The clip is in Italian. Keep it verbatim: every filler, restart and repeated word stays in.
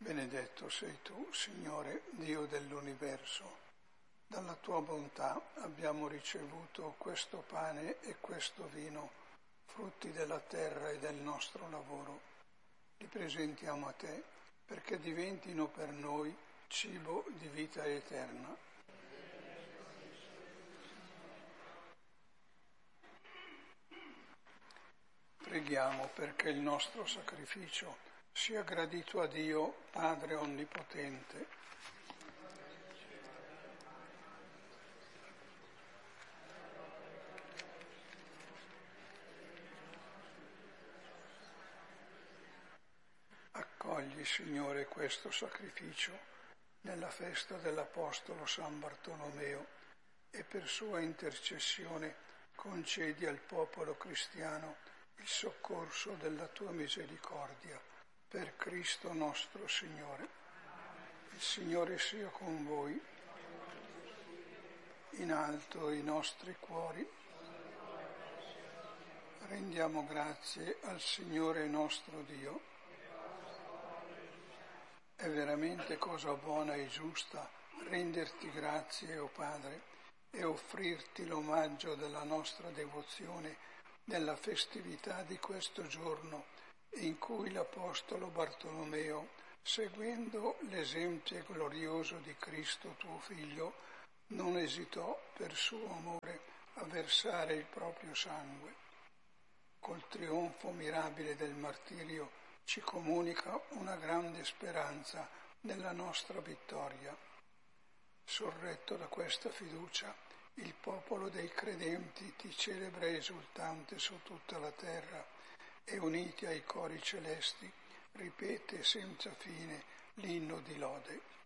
Benedetto sei tu, Signore, Dio dell'universo. Dalla tua bontà abbiamo ricevuto questo pane e questo vino, frutti della terra e del nostro lavoro. Li presentiamo a te perché diventino per noi cibo di vita eterna. Preghiamo perché il nostro sacrificio sia gradito a Dio, Padre Onnipotente. Accogli, Signore, questo sacrificio nella festa dell'Apostolo San Bartolomeo e per sua intercessione concedi al popolo cristiano il soccorso della tua misericordia. Per Cristo nostro Signore. Il Signore sia con voi. In alto i nostri cuori. Rendiamo grazie al Signore nostro Dio. È veramente cosa buona e giusta renderti grazie, o Padre, e offrirti l'omaggio della nostra devozione nella festività di questo giorno, in cui l'Apostolo Bartolomeo, seguendo l'esempio glorioso di Cristo tuo Figlio, non esitò per suo amore a versare il proprio sangue. Col trionfo mirabile del martirio ci comunica una grande speranza nella nostra vittoria. Sorretto da questa fiducia, il popolo dei credenti ti celebra esultante su tutta la terra e uniti ai cori celesti ripete senza fine l'inno di lode.